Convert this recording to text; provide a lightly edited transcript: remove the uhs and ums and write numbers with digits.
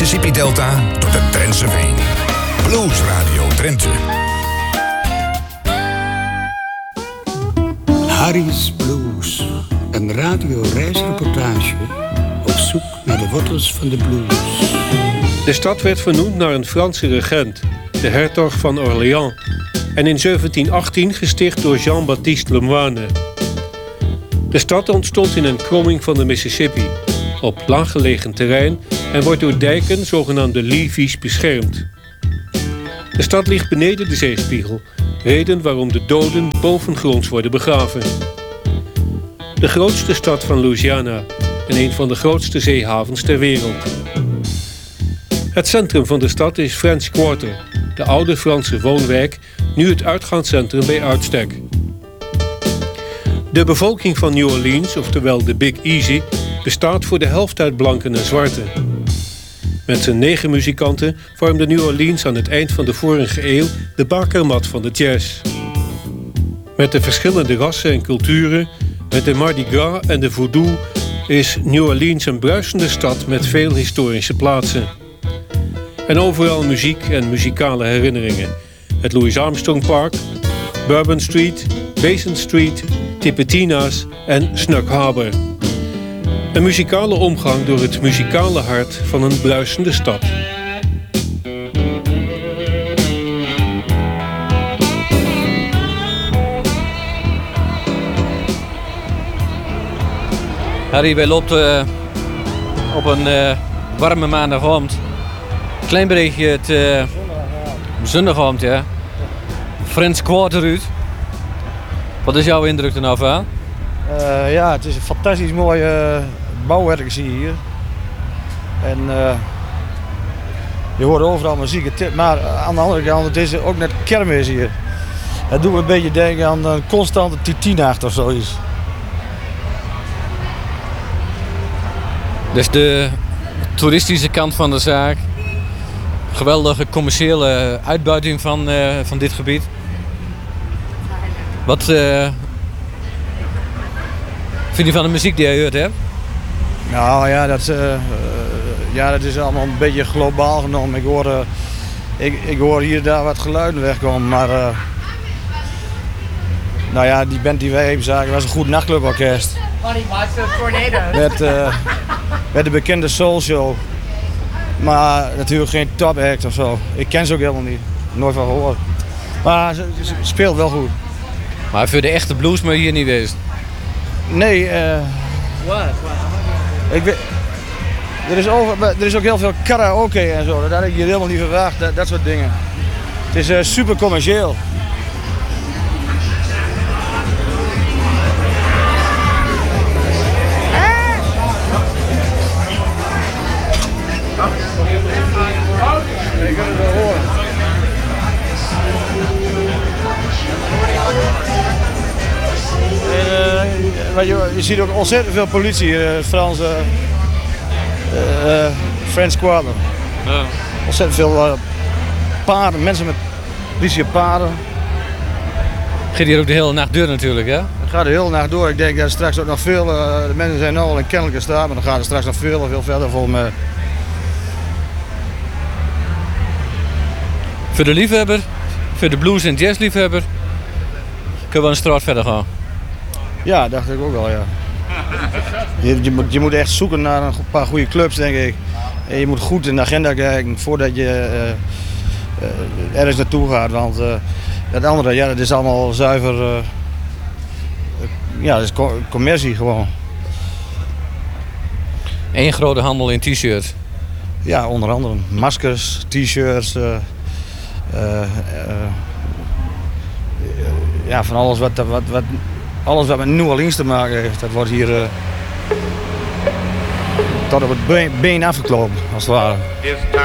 Mississippi Delta tot de Drentse Veen. Blues Radio Drenthe. Harry's Blues. Een radioreisreportage op zoek naar de wortels van de blues. De stad werd vernoemd naar een Franse regent, de hertog van Orléans, en in 1718 gesticht door Jean-Baptiste Lemoyne. De stad ontstond in een kromming van de Mississippi, op laaggelegen terrein, en wordt door dijken, zogenaamde levees, beschermd. De stad ligt beneden de zeespiegel, reden waarom de doden bovengronds worden begraven. De grootste stad van Louisiana en een van de grootste zeehavens ter wereld. Het centrum van de stad is French Quarter, de oude Franse woonwijk, nu het uitgaanscentrum bij uitstek. De bevolking van New Orleans, oftewel de Big Easy, bestaat voor de helft uit blanken en zwarten. Met zijn 9 muzikanten vormde New Orleans aan het eind van de vorige eeuw de bakermat van de jazz. Met de verschillende rassen en culturen, met de Mardi Gras en de Voodoo, is New Orleans een bruisende stad met veel historische plaatsen. En overal muziek en muzikale herinneringen. Het Louis Armstrong Park, Bourbon Street, Basin Street, Tipitina's en Snug Harbor. Een muzikale omgang door het muzikale hart van een bruisende stad. Harry, wij lopen op een warme maandagavond. Klein beetje het zondagavond, ja. French Quarter uit. Wat is jouw indruk er nou van? Ja, het is een fantastisch mooi bouwwerk zie je hier. En je hoort overal muziek. Maar aan de andere kant, het is ook net kermis hier. Het doet me een beetje denken aan een constante Titinacht of zoiets. Dus de toeristische kant van de zaak. Geweldige commerciële uitbuiting van dit gebied. Wat vind je van de muziek die je gehoord hebt? Nou ja, dat is allemaal een beetje globaal genomen. Ik hoor hier en daar wat geluiden wegkomen, maar nou ja, die band die wij even zagen was een goed nachtcluborkest. Met de bekende Soul Show. Maar natuurlijk geen top act of zo. Ik ken ze ook helemaal niet. Nooit van gehoord. Maar ze speelt wel goed. Maar voor de echte blues maar hier niet geweest? Nee, er is ook heel veel karaoke en zo. Dat had ik hier helemaal niet verwacht, dat soort dingen. Het is super commercieel. Je ziet ook ontzettend veel politie hier, Franse French Quarter. Ja. Ontzettend veel paarden, mensen met politie op paarden. Gaat hier ook de hele nacht door natuurlijk, hè? Het gaat de hele nacht door. Ik denk dat straks ook nog veel, de mensen zijn nu al in kennelijke staat, maar dan gaat het straks nog veel verder volgens mij. Voor de liefhebber, voor de blues- en jazzliefhebber, kunnen we een straat verder gaan. Ja, dacht ik ook wel, ja. Je moet echt zoeken naar een paar goede clubs, denk ik. En je moet goed in de agenda kijken voordat je ergens naartoe gaat. Want het andere, ja, dat is allemaal zuiver. Ja, dat is commercie gewoon. Eén grote handel in t-shirts. Ja, onder andere maskers, t-shirts. Ja, van alles alles wat met New Orleans te maken heeft, dat wordt hier tot op het been afgeklopt, als het ware.